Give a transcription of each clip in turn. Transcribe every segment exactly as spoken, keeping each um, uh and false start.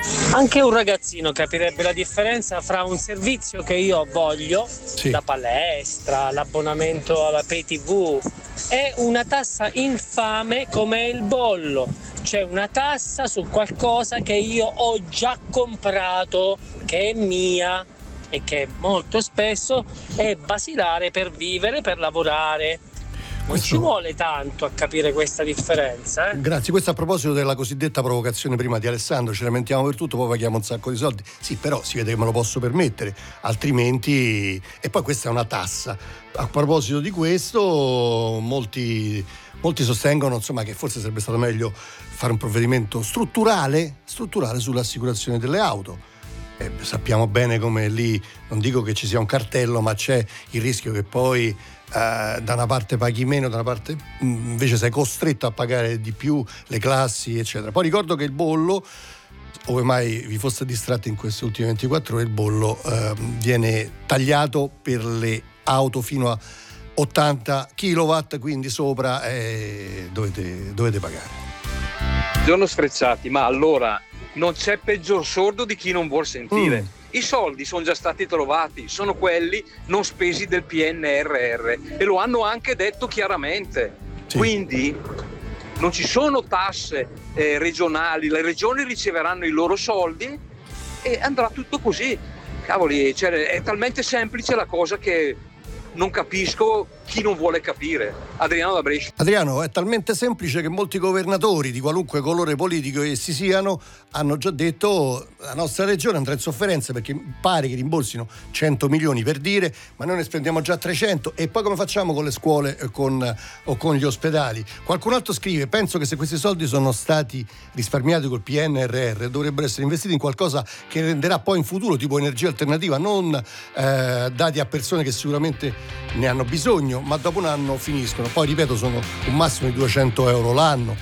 Anche un ragazzino capirebbe la differenza fra un servizio che io voglio, Sì. la palestra, l'abbonamento alla pay tivù, e una tassa infame come il bollo. C'è una tassa su qualcosa che io ho già comprato, che è mia e che molto spesso è basilare per vivere, per lavorare. Non Questo- ci vuole tanto a capire questa differenza, eh? Grazie, questo a proposito della cosiddetta provocazione prima di Alessandro, ci lamentiamo per tutto, poi paghiamo un sacco di soldi. Sì, però si vede che me lo posso permettere, altrimenti... E poi questa è una tassa. A proposito di questo, molti, molti sostengono insomma che forse sarebbe stato meglio fare un provvedimento strutturale, strutturale sull'assicurazione delle auto. Eh, sappiamo bene come lì, non dico che ci sia un cartello, ma c'è il rischio che poi Uh, da una parte paghi meno, da una parte mh, invece sei costretto a pagare di più le classi, eccetera. Poi ricordo che il bollo, ove mai vi foste distratti in queste ultime ventiquattro ore, il bollo uh, viene tagliato per le auto fino a ottanta chilowatt, quindi sopra eh, dovete, dovete pagare. Buongiorno Sfrecciati, ma allora non c'è peggior sordo di chi non vuol sentire. Mm. I soldi sono già stati trovati, sono quelli non spesi del P N R R e lo hanno anche detto chiaramente. Sì. Quindi non ci sono tasse eh, regionali, le regioni riceveranno i loro soldi e andrà tutto così. Cavoli, cioè, è talmente semplice la cosa che non capisco chi non vuole capire. Adriano da Brescia. Adriano, è talmente semplice che molti governatori di qualunque colore politico essi siano hanno già detto la nostra regione andrà in sofferenza perché pare che rimborsino cento milioni per dire, ma noi ne spendiamo già trecento e poi come facciamo con le scuole e con, o con gli ospedali? Qualcun altro scrive: penso che se questi soldi sono stati risparmiati col P N R R dovrebbero essere investiti in qualcosa che renderà poi in futuro, tipo energia alternativa, non eh, dati a persone che sicuramente ne hanno bisogno, ma dopo un anno finiscono. Poi ripeto, sono un massimo di duecento euro l'anno.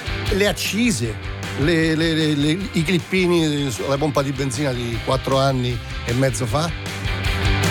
Le accise, le, le, le, le, i clippini sulla pompa di benzina di quattro anni e mezzo fa,